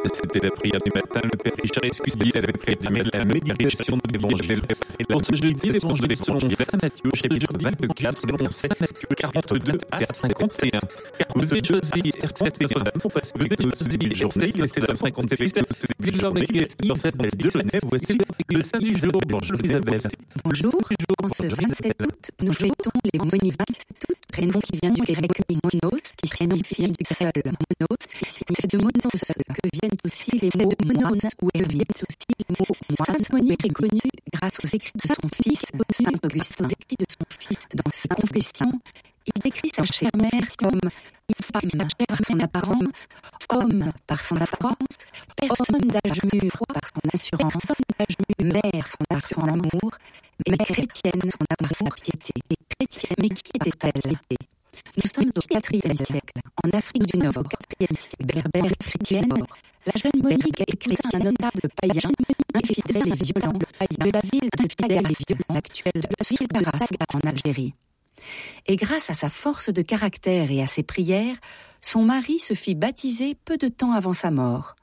C'était la prière du matin. Le Père Richard Escuslier avait prédit la méditation de l'Évangile. Et pour ce jeudi, l'Évangile est selon Saint Matthieu, chapitre 24, selon Saint Matthieu 42 à 51. Vous avez choisi cette Notre-Dame pour passer vous avez choisi les journées, c'est la 56. Les journées qui est dans cette de Genève, voici le samedi jour. Bonjour Isabelle. Bonjour. En ce 27 août, nous fêtons les Monivates, prénom qui vient du grec monos, qui signifie du seul. Monos, c'est de monos que viennent aussi les mots monos, où viennent aussi les mots moi. Sainte Monique est connue grâce aux écrits de son fils, Saint Augustin. Dans sa confession, il décrit sa chère mère comme une femme par son apparence, homme par son apparence, personne d'âge mûr par son assurance, mère par son amour, mais chrétienne par sa piété. Mais qui était-elle? Nous sommes au IVe siècle, en Afrique du Nord, berbère et chrétienne. La jeune Monique a écrit un notable païen, infidèle et violent, de la ville de Fidèle actuelle de la ville d'Arasca en Algérie. Et grâce à sa force de caractère et à ses prières, son mari se fit baptiser peu de temps avant sa mort.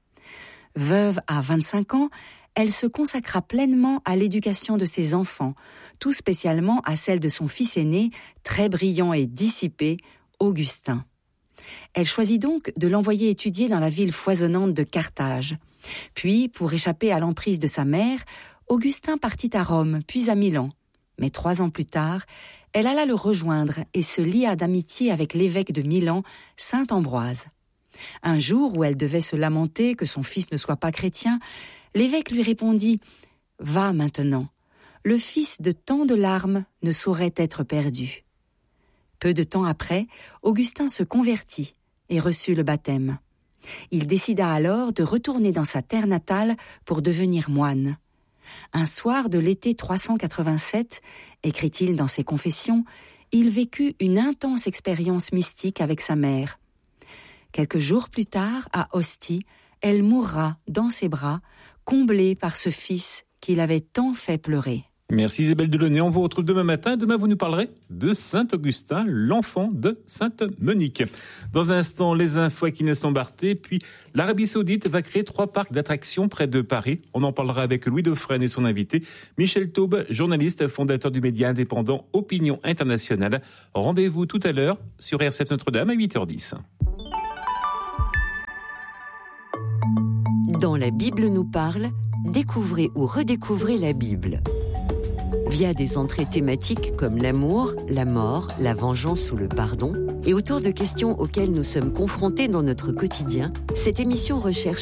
Veuve à 25 ans, elle se consacra pleinement à l'éducation de ses enfants, tout spécialement à celle de son fils aîné, très brillant et dissipé, Augustin. Elle choisit donc de l'envoyer étudier dans la ville foisonnante de Carthage. Puis, pour échapper à l'emprise de sa mère, Augustin partit à Rome, puis à Milan. Mais 3 ans plus tard, elle alla le rejoindre et se lia d'amitié avec l'évêque de Milan, saint Ambroise. Un jour où elle devait se lamenter que son fils ne soit pas chrétien, l'évêque lui répondit « Va maintenant, le fils de tant de larmes ne saurait être perdu. » Peu de temps après, Augustin se convertit et reçut le baptême. Il décida alors de retourner dans sa terre natale pour devenir moine. Un soir de l'été 387, écrit-il dans ses confessions, il vécut une intense expérience mystique avec sa mère. Quelques jours plus tard, à Ostie, elle mourra dans ses bras, comblée par ce fils qui l'avait tant fait pleurer. Merci Isabelle Delaunay, on vous retrouve demain matin. Demain, vous nous parlerez de Saint Augustin, l'enfant de Sainte Monique. Dans un instant, les infos avec Inès Lombarté, puis l'Arabie Saoudite va créer 3 parcs d'attractions près de Paris. On en parlera avec Louis Dauphren et son invité, Michel Taube, journaliste, fondateur du média indépendant Opinion Internationale. Rendez-vous tout à l'heure sur RCF Notre-Dame à 8h10. Dans La Bible nous parle, découvrez ou redécouvrez la Bible. Via des entrées thématiques comme l'amour, la mort, la vengeance ou le pardon, et autour de questions auxquelles nous sommes confrontés dans notre quotidien, cette émission recherche